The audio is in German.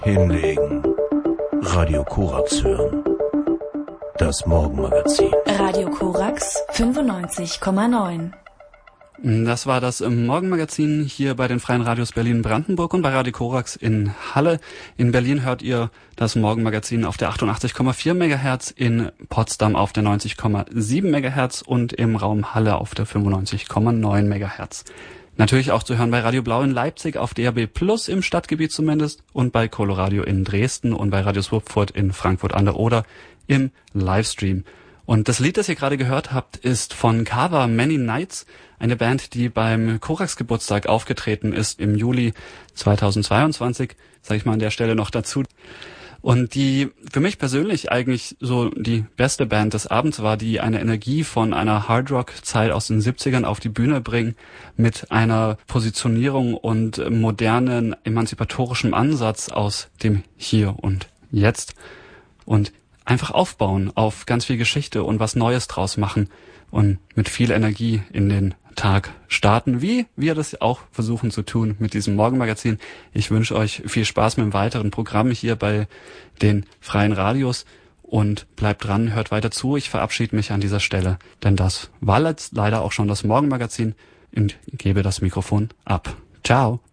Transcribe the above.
Hinlegen. Radio Korax hören. Das Morgenmagazin. Radio Korax 95,9. Das war das Morgenmagazin hier bei den Freien Radios Berlin-Brandenburg und bei Radio Korax in Halle. In Berlin hört ihr das Morgenmagazin auf der 88,4 MHz, in Potsdam auf der 90,7 MHz und im Raum Halle auf der 95,9 MHz. Natürlich auch zu hören bei Radio Blau in Leipzig auf DAB Plus im Stadtgebiet zumindest und bei Coloradio in Dresden und bei Radio Swupfurt in Frankfurt an der Oder im Livestream. Und das Lied, das ihr gerade gehört habt, ist von Kava Many Nights, eine Band, die beim Korax-Geburtstag aufgetreten ist im Juli 2022, sage ich mal an der Stelle noch dazu. Und die für mich persönlich eigentlich so die beste Band des Abends war, die eine Energie von einer Hardrock-Zeit aus den 70ern auf die Bühne bringen, mit einer Positionierung und modernen, emanzipatorischem Ansatz aus dem Hier und Jetzt. Und einfach aufbauen auf ganz viel Geschichte und was Neues draus machen und mit viel Energie in den Tag starten, wie wir das auch versuchen zu tun mit diesem Morgenmagazin. Ich wünsche euch viel Spaß mit dem weiteren Programm hier bei den Freien Radios und bleibt dran, hört weiter zu. Ich verabschiede mich an dieser Stelle, denn das war jetzt leider auch schon das Morgenmagazin und gebe das Mikrofon ab. Ciao!